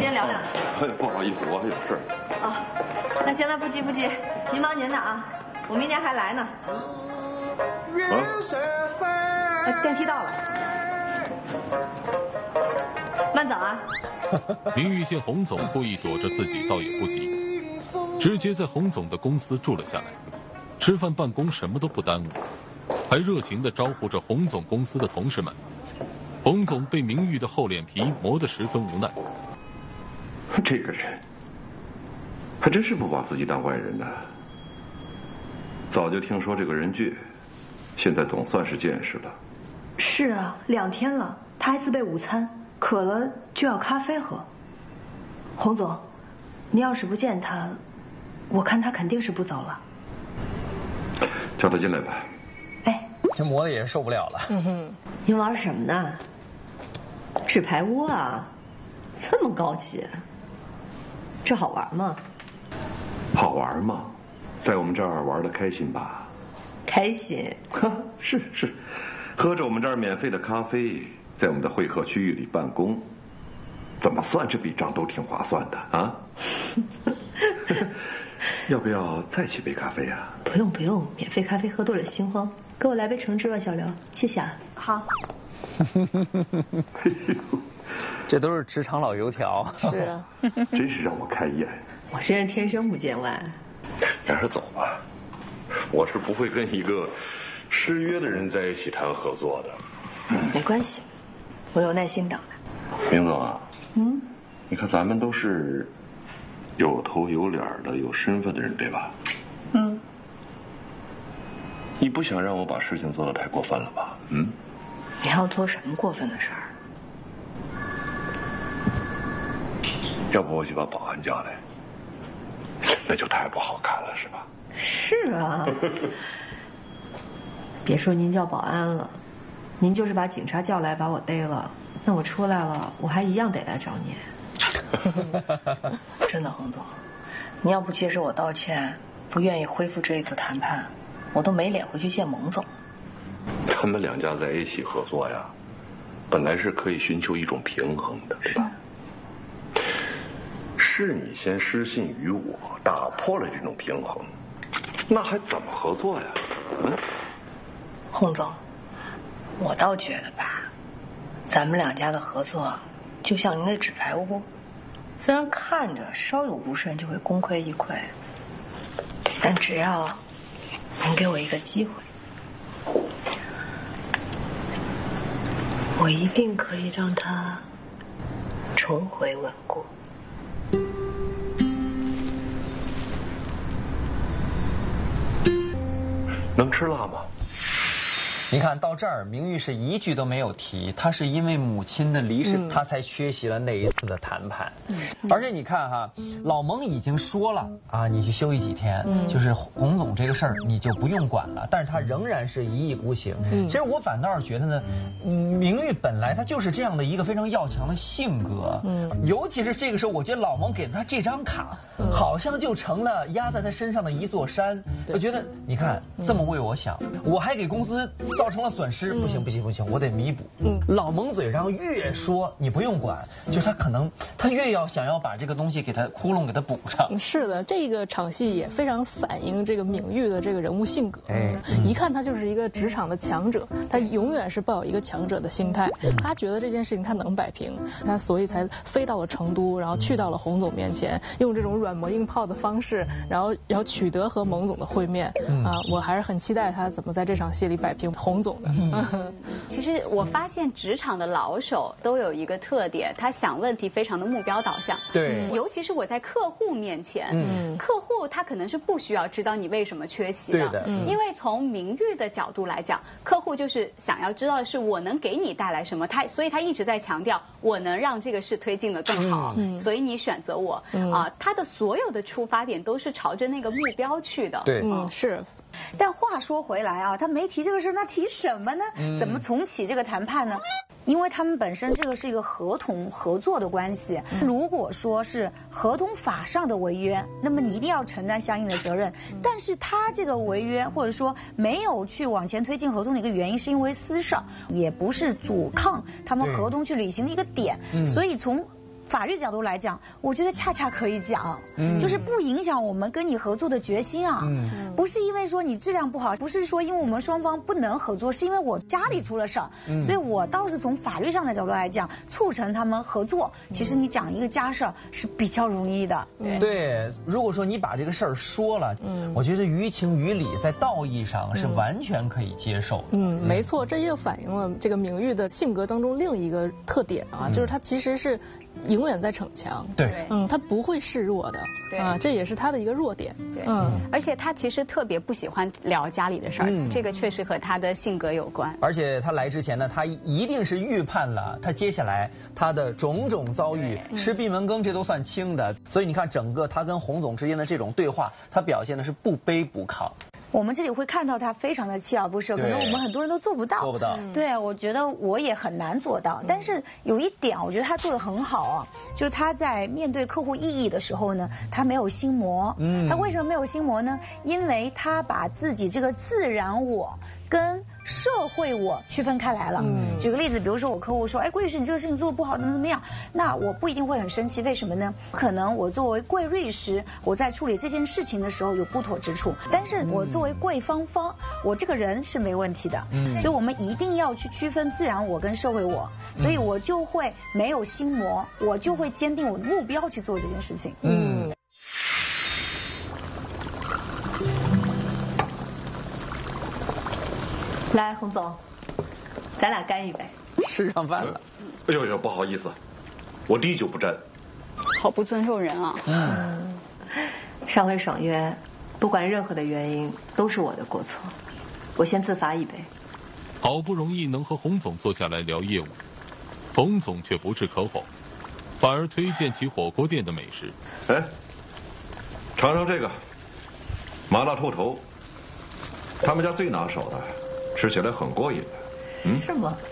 先聊两句。 不好意思，我还有事儿。 哦，那行了，不急不急，您忙您的啊，我明天还来呢。电梯到了，慢走啊。 明玉见洪总故意躲着自己，倒也不急，直接在洪总的公司住了下来，吃饭办公什么都不耽误，还热情地招呼着洪总公司的同事们。洪总被明玉的厚脸皮磨得十分无奈。 这个人还真是不把自己当外人呢。早就听说这个人倔，现在总算是见识了。 是啊，2天了，他还自备午餐，渴了就要咖啡喝。洪总，你要是不见他，我看他肯定是不走了。 叫他进来吧。 哎， 这磨的也是受不了了。 您玩什么呢？纸牌屋啊，这么高级，这好玩吗？ 好玩吗？在我们这儿玩的开心吧？ 开心。 是，喝着我们这儿免费的咖啡，在我们的会客区域里办公，怎么算这笔账都挺划算的啊。要不要再沏杯咖啡啊？ 不用，免费咖啡喝多了心慌。给我来杯橙汁吧，小刘，谢谢啊。 好。 这都是职场老油条。 是啊， 真是让我开眼。 我这人天生不见外。 还是走吧，我是不会跟一个失约的人在一起谈合作的。 没关系，我有耐心等的。 明总啊，你看咱们都是有头有脸的、有身份的人，对吧？你不想让我把事情做得太过分了吧？ 你要做什么过分的事儿？ 要不我去把保安叫来，那就太不好看了，是吧？ 是啊。别说您叫保安了，您就是把警察叫来把我逮了，那我出来了，我还一样得来找您。 真的，洪总，你要不接受我道歉，不愿意恢复这一次谈判，我都没脸回去见蒙总。 他们2家在一起合作呀，本来是可以寻求一种平衡的，对吧？是你先失信于我，打破了这种平衡，那还怎么合作呀？ 洪总，我倒觉得吧，咱们2家的合作就像您的纸牌屋，虽然看着稍有不慎就会功亏一篑，但只要您给我一个机会，我一定可以让它重回稳固。 能吃辣吗？ 你看到这儿，明玉是一句都没有提，他是因为母亲的离世，他才缺席了那一次的谈判。而且你看哈，老蒙已经说了啊，你去休息几天，就是洪总这个事儿你就不用管了，但是他仍然是一意孤行。其实我反倒是觉得呢，明玉本来他就是这样的一个非常要强的性格，尤其是这个时候，我觉得老蒙给了他这张卡，好像就成了压在他身上的一座山。我觉得你看这么为我想，我还给公司造成了损失，不行，我得弥补。老蒙嘴上越说你不用管，就是他可能他越要想要把这个东西给他窟窿给他补上。 是的，这个场戏也非常反映这个明玉的这个人物性格。一看他就是一个职场的强者，他永远是抱有一个强者的心态。他觉得这件事情他能摆平，他所以才飞到了成都，然后去到了洪总面前，用这种软磨硬泡的方式，然后取得和蒙总的会面。我还是很期待他怎么在这场戏里摆平洪总的。 其实我发现职场的老手都有一个特点，他想问题非常的目标导向。 对， 尤其是我在客户面前，客户他可能是不需要知道你为什么缺席的，因为从明玉的角度来讲，客户就是想要知道的是我能给你带来什么，所以他一直在强调我能让这个事推进的更好，所以你选择我他的所有的出发点都是朝着那个目标去的。 对， 是。 但话说回来啊，他没提这个事，那提什么呢？怎么重启这个谈判呢？因为他们本身这个是一个合同合作的关系，如果说是合同法上的违约，那么你一定要承担相应的责任。但是他这个违约或者说没有去往前推进合同的一个原因，是因为私事，也不是阻抗他们合同去履行的一个点。所以从法律角度来讲，我觉得恰恰可以讲，就是不影响我们跟你合作的决心啊。不是因为说你质量不好，不是说因为我们双方不能合作，是因为我家里出了事儿，所以我倒是从法律上的角度来讲，促成他们合作。其实你讲一个家事儿是比较容易的。 对，如果说你把这个事儿说了，我觉得于情于理，在道义上是完全可以接受。 没错，这也反映了这个明玉的性格当中另一个特点啊，就是他其实是永远在逞强。 对， 他不会示弱的。啊，这也是他的一个弱点。 对，而且他其实特别不喜欢聊家里的事儿，这个确实和他的性格有关。 而且他来之前呢，他一定是预判了他接下来他的种种遭遇，吃闭门羹这都算轻的。所以你看，整个他跟洪总之间的这种对话，他表现的是不卑不亢。 我们这里会看到他非常的锲而不舍，可能我们很多人都做不到。 做不到。 对，我觉得我也很难做到。但是有一点，我觉得他做得很好啊，就是他在面对客户异议的时候呢，他没有心魔。他为什么没有心魔呢？因为他把自己这个自然我跟社会我区分开来了。举个例子，比如说我客户说，哎，桂律师你这个事情做得不好，怎么样？那我不一定会很生气，为什么呢？可能我作为桂律师，我在处理这件事情的时候有不妥之处，但是我作为桂芳芳，我这个人是没问题的。所以我们一定要去区分自然我跟社会我，所以我就会没有心魔，我就会坚定我的目标去做这件事情。 来，洪总，咱俩干一杯。 吃上饭了。 哎呦呦，不好意思，我滴酒不沾。 好不尊重人啊。 上回爽约，不管任何的原因，都是我的过错。我先自罚一杯。 好不容易能和洪总坐下来聊业务，洪总却不置可否，反而推荐起火锅店的美食。 哎，尝尝这个麻辣兔头，他们家最拿手的，吃起来很过瘾的。 是吗？